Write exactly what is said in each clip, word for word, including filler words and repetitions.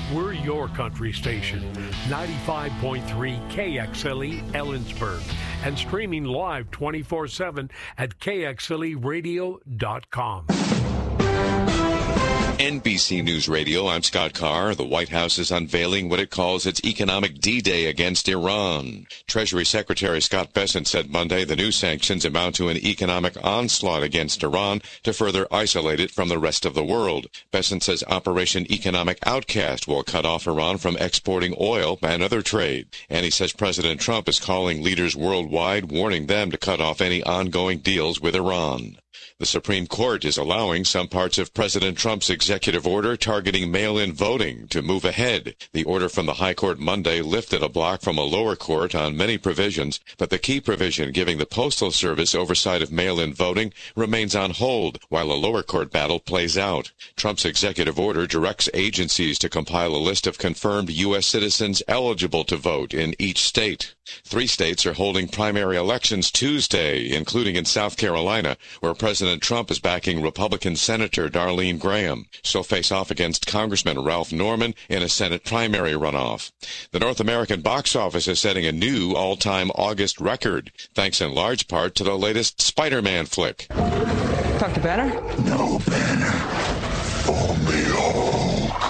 We're your country station, ninety-five point three K X L E Ellensburg, and streaming live twenty-four seven at K X L E radio dot com. N B C News Radio, I'm Scott Carr. The White House is unveiling what it calls its economic D-Day against Iran. Treasury Secretary Scott Bessent said Monday the new sanctions amount to an economic onslaught against Iran to further isolate it from the rest of the world. Bessent says Operation Economic Outcast will cut off Iran from exporting oil and other trade. And he says President Trump is calling leaders worldwide, warning them to cut off any ongoing deals with Iran. The Supreme Court is allowing some parts of President Trump's executive order targeting mail-in voting to move ahead. The order from the High Court Monday lifted a block from a lower court on many provisions, but the key provision giving the Postal Service oversight of mail-in voting remains on hold while a lower court battle plays out. Trump's executive order directs agencies to compile a list of confirmed U S citizens eligible to vote in each state. Three states are holding primary elections Tuesday, including in South Carolina, where President Trump is backing Republican Senator Darlene Graham. She'll face off against Congressman Ralph Norman in a Senate primary runoff. The North American box office is setting a new all-time August record, thanks in large part to the latest Spider-Man flick. Doctor Banner? No, Banner. Only Hulk.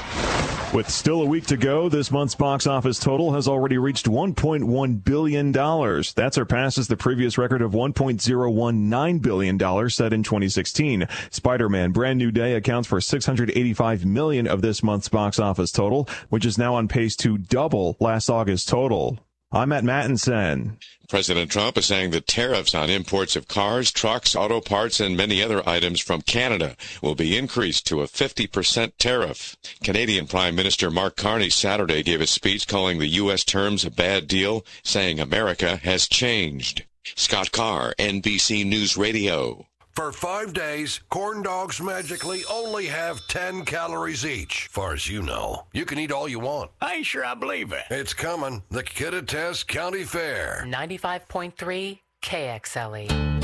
With still a week to go, this month's box office total has already reached one point one billion dollars. That surpasses the previous record of one point zero one nine billion dollars set in twenty sixteen. Spider-Man Brand New Day accounts for six hundred eighty-five million dollars of this month's box office total, which is now on pace to double last August's total. I'm Matt Mattinson. President Trump is saying that tariffs on imports of cars, trucks, auto parts, and many other items from Canada will be increased to a fifty percent tariff. Canadian Prime Minister Mark Carney Saturday gave a speech calling the U S terms a bad deal, saying America has changed. Scott Carr, N B C News Radio. For five days, corn dogs magically only have ten calories each. Far as you know, you can eat all you want. I ain't sure I believe it. It's coming. The Kittitas County Fair. ninety-five point three K X L E.